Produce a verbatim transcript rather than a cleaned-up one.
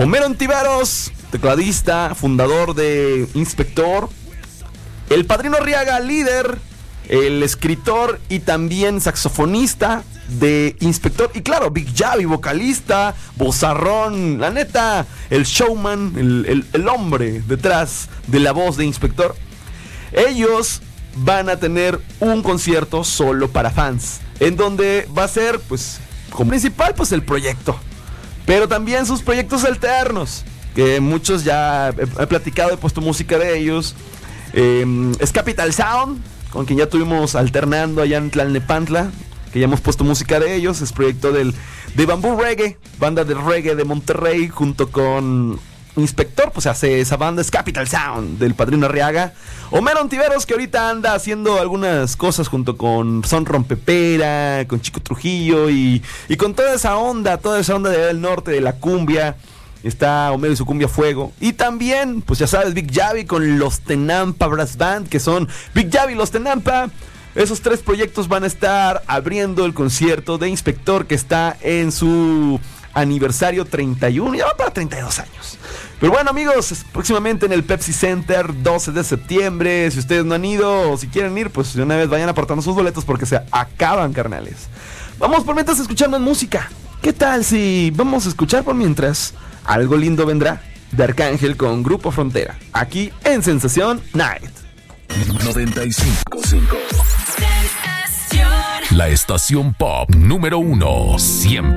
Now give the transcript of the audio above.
Homero Ontiveros, tecladista, fundador de Inspector. El Padrino Arriaga, líder, el escritor y también saxofonista de Inspector. Y claro, Big Javi, vocalista, vozarrón, la neta, el showman, el, el, el hombre detrás de la voz de Inspector. Ellos van a tener un concierto solo para fans, en donde va a ser, pues, como principal, pues, el proyecto, pero también sus proyectos alternos, que muchos ya he, he platicado, he puesto música de ellos. Eh, es Capital Sound, con quien ya tuvimos alternando allá en Tlalnepantla, que ya hemos puesto música de ellos. Es proyecto del, de Bamboo Reggae, banda de reggae de Monterrey, junto con Inspector, pues hace esa banda. Es Capital Sound, del Padrino Arriaga. Homero Ontiveros, que ahorita anda haciendo algunas cosas junto con Son Rompepera, con Chico Trujillo y, y con toda esa onda, toda esa onda de allá del norte, de la cumbia. Está Homero y su cumbia fuego. Y también, pues ya sabes, Big Javi con Los Tenampa Brass Band, que son Big Javi y Los Tenampa. Esos tres proyectos van a estar abriendo el concierto de Inspector, que está en su aniversario treinta y uno, ya va para treinta y dos años. Pero bueno, amigos, próximamente en el Pepsi Center, doce de septiembre. Si ustedes no han ido o si quieren ir, pues de una vez vayan apartando sus boletos porque se acaban, carnales. Vamos por mientras a escuchar más música. ¿Qué tal si vamos a escuchar por mientras Algo Lindo Vendrá, de Arcángel con Grupo Frontera, aquí en Sensación Night noventa y cinco punto cinco? La estación pop número uno siempre.